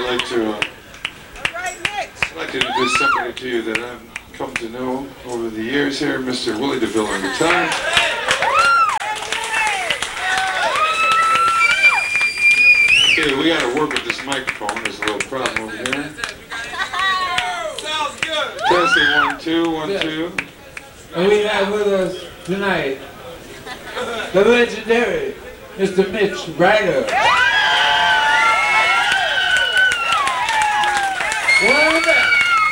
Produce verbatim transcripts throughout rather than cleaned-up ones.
like to, uh, I'd like to introduce somebody to you that I've come to know over the years here, Mister Willie DeVille on guitar. Okay, we got to work with this microphone. There's a little problem over here. Sounds good. Testing one, two, one, Yeah. two. And we have with us tonight the legendary Mister Mitch Ryder. Welcome back.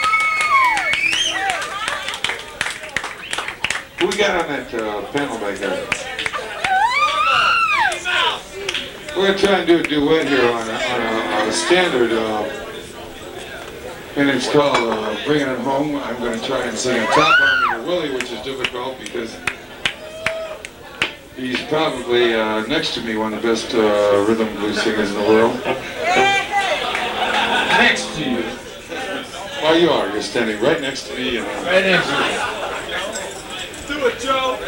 Who we got on that uh, panel back there? We're going to try and do a duet here on a, on a, on a standard, uh, and it's called uh, Bringing It Home. I'm going to try and sing on top harmony to Willie, which is difficult because he's probably uh, next to me one of the best uh, rhythm and blues singers in the world. Next to you. Well, you are. You're standing right next to me. You know. Right next to you. Do it, Joe.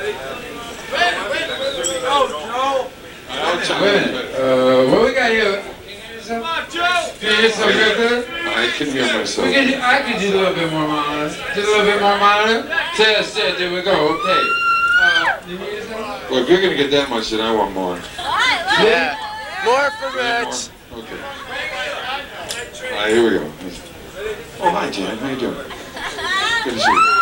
Oh, Joe. I'll try Wait a and- minute. Uh, what we got here? Come on, Joe. Can you hear something real good? I can hear myself. We can, I can do a little bit more monitor. Just a little bit more monitor. Test, test, there we go. Okay. Uh, you hear something? Well, if you're going to get that much, then I want more. Yeah. More for Rich. More? Okay. All right, here we go. Oh, hi, Jan. How you doing? Good to see you.